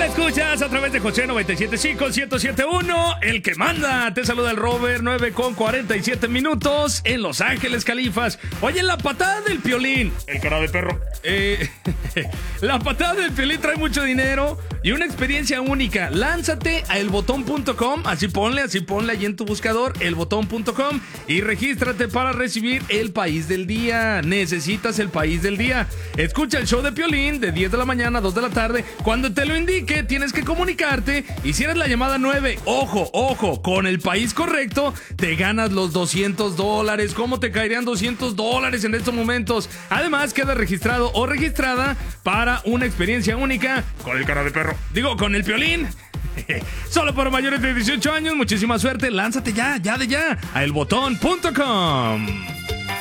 la escuchas a través de José 97.5, 107.1, el que manda. Te saluda el Robert, 9:47 minutos en Los Ángeles, Califas. Oye, la patada del Piolín. El cara de perro. La patada del Piolín trae mucho dinero y una experiencia única. Lánzate a elbotón.com, así ponle ahí en tu buscador, elbotón.com, y regístrate para recibir el país del día. Necesitas el país del día. Escucha el show de Piolín de 10 de la mañana a 2 de la tarde. Cuando te lo indique, tienes que comunicarte, y si eres la llamada 9, ojo, con el país correcto, te ganas los $200. ¿Cómo te caerían $200 en estos momentos? Además, queda registrado o registrada para una experiencia única con el cara de perro. Digo, con el Piolín. Solo para mayores de 18 años. Muchísima suerte. Lánzate ya a elbotón.com.